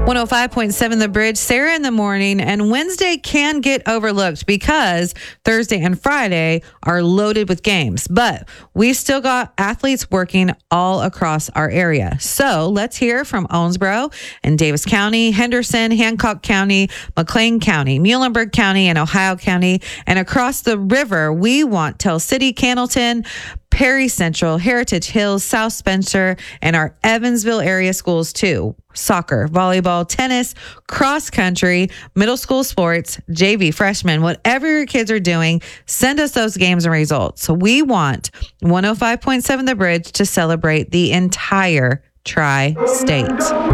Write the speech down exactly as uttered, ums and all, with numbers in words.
one oh five point seven The Bridge, Sarah in the morning, and Wednesday can get overlooked because Thursday and Friday are loaded with games, but we've still got athletes working all across our area. So let's hear from Owensboro and Davis County, Henderson, Hancock County, McLean County, Muhlenberg County, and Ohio County. And across the river, we want Tell City, Cannleton, Perry Central, Heritage Hills, South Spencer, and our Evansville area schools too. Soccer, volleyball, tennis, cross country, middle school sports, J V, freshmen, whatever your kids are doing, send us those games and results. So we want one oh five point seven The Bridge to celebrate the entire tri-state.